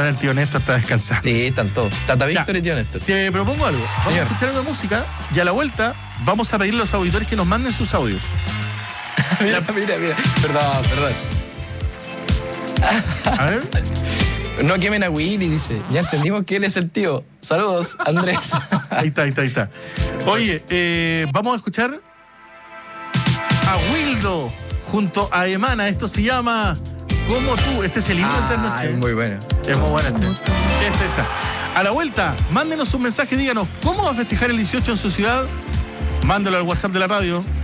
estar el tío Néstor, está descansando. Sí, están todos. Tata Víctor y tío Néstor. Te propongo algo. Vamos Señor. a escuchar algo de música y a la vuelta vamos a pedirle a los auditores que nos manden sus audios. mira. Perdón. A ver. No quemen a Willy, dice. Ya entendimos que él es el tío. Saludos, Andrés. Ahí está. Oye, vamos a escuchar a Wildo junto a Emana. Esto se llama Como tú. Este es el himno de Trasnoche. Es muy bueno. Es muy buena ¿Qué es esa? A la vuelta, mándenos un mensaje, díganos cómo va a festejar el 18 en su ciudad. Mándalo al WhatsApp de la radio.